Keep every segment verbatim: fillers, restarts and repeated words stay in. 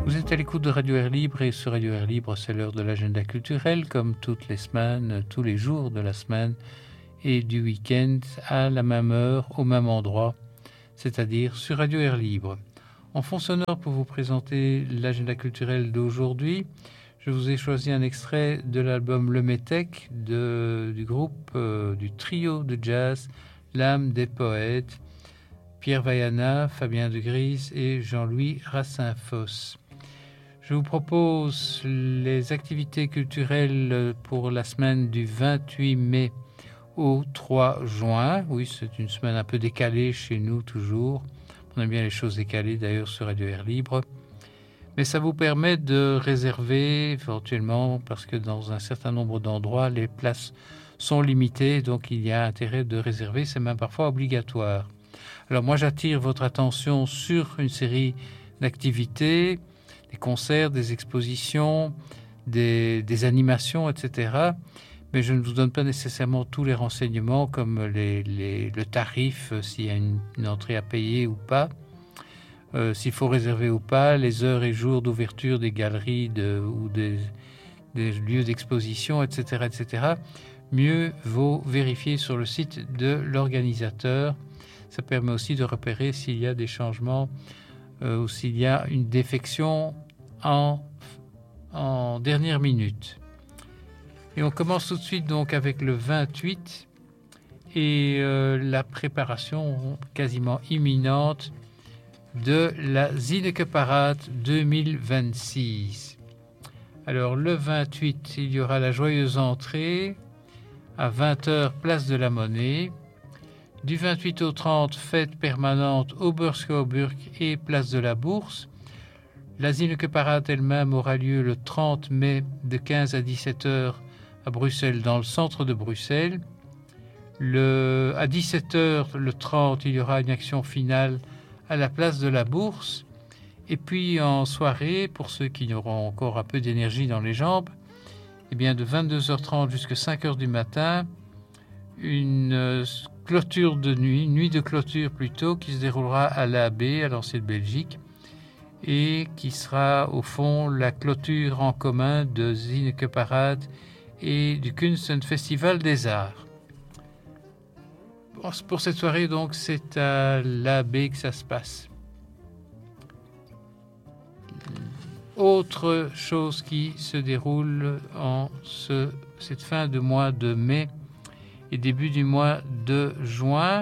Vous êtes à l'écoute de Radio Air Libre et sur Radio Air Libre, c'est l'heure de l'agenda culturel, comme toutes les semaines, tous les jours de la semaine et du week-end, à la même heure, au même endroit, c'est-à-dire sur Radio Air Libre. En fond sonore pour vous présenter l'agenda culturel d'aujourd'hui, je vous ai choisi un extrait de l'album Le Métèque de, du groupe, euh, du trio de jazz L'âme des poètes, Pierre Vaiana, Fabien de Gries et Jean-Louis Rassin-Fosse. Je vous propose les activités culturelles pour la semaine du vingt-huit mai au trois juin. Oui, c'est une semaine un peu décalée chez nous toujours. On aime bien les choses décalées d'ailleurs sur Radio Air Libre. Mais ça vous permet de réserver éventuellement, parce que dans un certain nombre d'endroits, les places sont limitées, donc il y a intérêt de réserver, c'est même parfois obligatoire. Alors moi j'attire votre attention sur une série d'activités, des concerts, des expositions, des, des animations, et cetera. Mais je ne vous donne pas nécessairement tous les renseignements comme les, les, le tarif, euh, s'il y a une, une entrée à payer ou pas, euh, s'il faut réserver ou pas, les heures et jours d'ouverture des galeries de, ou des, des lieux d'exposition, et cetera, et cetera. Mieux vaut vérifier sur le site de l'organisateur. Ça permet aussi de repérer s'il y a des changements euh, ou s'il y a une défection en, en dernière minute. Et on commence tout de suite donc avec le vingt-huit et euh, la préparation quasiment imminente de la Zinneke Parade deux mille vingt-six. Alors le vingt-huit, il y aura la joyeuse entrée à vingt heures, place de la Monnaie. Du vingt-huit au trente, fête permanente au Oberschouwburg et place de la Bourse. La Zinneke Parade elle-même aura lieu le trente mai de quinze à dix-sept heures à Bruxelles, dans le centre de Bruxelles. Le, à dix-sept heures, le trente, il y aura une action finale à la place de la Bourse. Et puis en soirée, pour ceux qui auront encore un peu d'énergie dans les jambes, eh bien de vingt-deux heures trente jusqu'à cinq heures du matin, une clôture de nuit, nuit de clôture plutôt, qui se déroulera à l'A B, à l'Ancienne Belgique, et qui sera au fond la clôture en commun de Zinneke Parade et du Kunstenfestival des Arts. Pour cette soirée, donc, c'est à l'A B que ça se passe. Autre chose qui se déroule en ce, cette fin de mois de mai et début du mois de juin,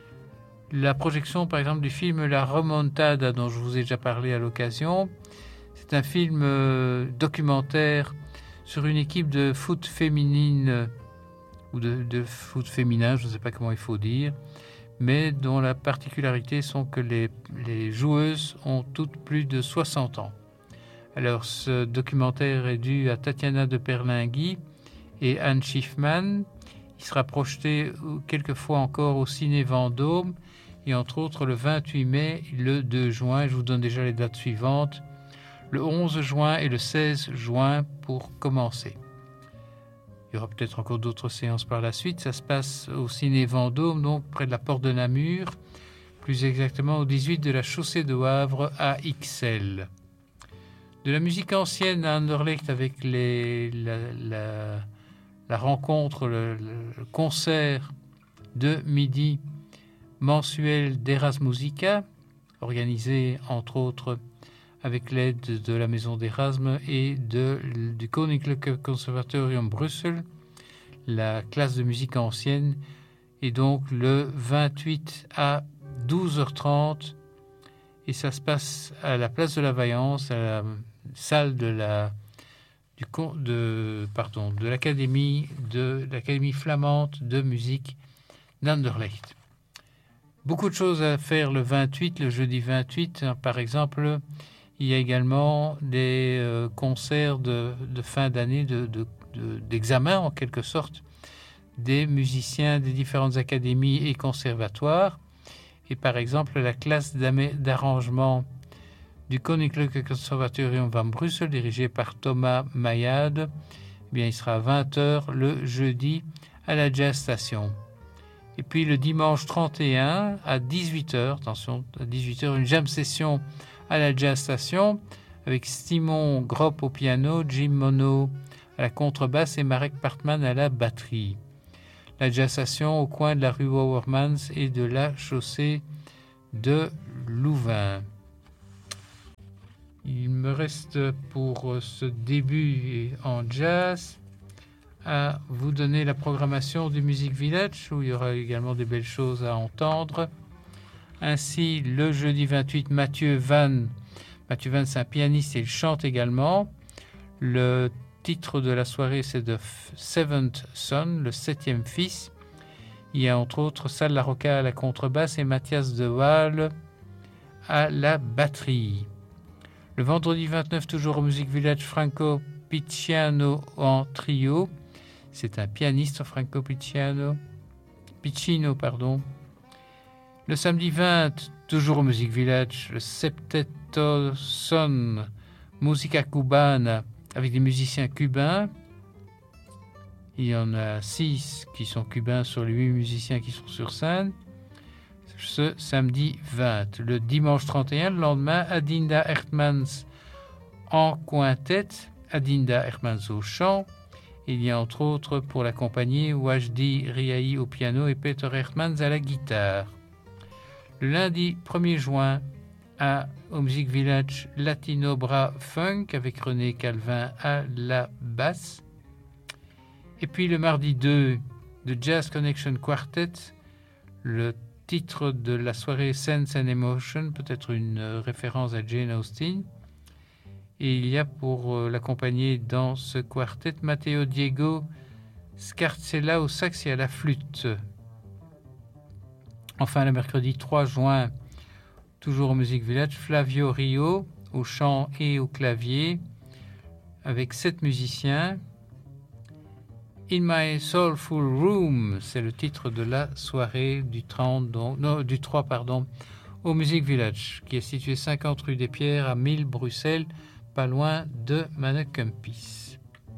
la projection par exemple du film La Remontada dont je vous ai déjà parlé à l'occasion. C'est un film euh, documentaire sur une équipe de foot féminine euh, ou de, de foot féminin, je ne sais pas comment il faut dire, mais dont la particularité sont que les, les joueuses ont toutes plus de soixante ans. Alors ce documentaire est dû à Tatiana de Perlingui et Anne Schiffman. Il sera projeté quelquefois encore au Ciné Vendôme et entre autres le vingt-huit mai, le deux juin. Je vous donne déjà les dates suivantes. Le onze juin et le seize juin pour commencer. Il y aura peut-être encore d'autres séances par la suite. Ça se passe au Ciné Vendôme, donc près de la porte de Namur, plus exactement au dix-huit de la chaussée de Wavre à X L. De la musique ancienne à Anderlecht avec les, la, la, la rencontre, le, le concert de midi mensuel d'Erasmusica, organisé entre autres avec l'aide de la Maison d'Erasme et de, du Koninklijke Conservatorium Bruxelles, la classe de musique ancienne, et donc le vingt-huit à douze heures trente, et ça se passe à la place de la Vaillance, à la salle de la du de pardon de l'académie de l'académie flamande de musique d'Anderlecht. Beaucoup de choses à faire le vingt-huit, le jeudi vingt-huit. Par exemple, il y a également des euh, concerts de, de fin d'année, de, de, de, d'examen en quelque sorte, des musiciens des différentes académies et conservatoires. Et par exemple, la classe d'arrangement du Koninklijke Conservatorium van Brussel, dirigée par Thomas Mayade, eh bien, il sera à vingt heures le jeudi à la Jazz Station. Et puis le dimanche trente et un à dix-huit heures, attention, à dix-huit heures, une jam session à la Jazz Station avec Simon Gropp au piano, Jim Mono à la contrebasse et Marek Partman à la batterie. La jazz session au coin de la rue Wouwermans et de la chaussée de Louvain. Il me reste pour ce début en jazz à vous donner la programmation du Music Village où il y aura également des belles choses à entendre. Ainsi, le jeudi vingt-huit, Mathieu Van. Mathieu Van, c'est un pianiste et il chante également. Le titre de la soirée, c'est The Seventh Son, le septième fils. Il y a entre autres Sal Larocca à la contrebasse et Mathias de Waal à la batterie. Le vendredi vingt-neuf, toujours au Music Village, Franco Picciano en trio. C'est un pianiste, Franco Picciano. Piccino, pardon. Le samedi vingt, toujours au Music Village, le Septetto Son, Musica Cubana, avec des musiciens cubains. Il y en a six qui sont cubains sur les huit musiciens qui sont sur scène. Ce samedi vingt. Le dimanche trente et un, le lendemain, Adinda Hertmans en quintette, Adinda Hertmans au chant. Il y a entre autres pour l'accompagner Wajdi Riahi au piano et Peter Hertmans à la guitare. Le lundi premier juin, à, au Music Village, Latino Bra Funk avec René Calvin à la basse. Et puis le mardi deux, de Jazz Connection Quartet, le titre de la soirée Sense and Emotion, peut-être une référence à Jane Austen. Et il y a pour l'accompagner dans ce quartet Matteo Diego Scarzella au sax et à la flûte. Enfin, le mercredi trois juin, toujours au Music Village, Flavio Rio au chant et au clavier avec sept musiciens. In My Soulful Room, c'est le titre de la soirée du, trente, donc, non, du trois pardon, au Music Village, qui est situé cinquante rue des Pierres à mille Bruxelles, pas loin de Mannekempis.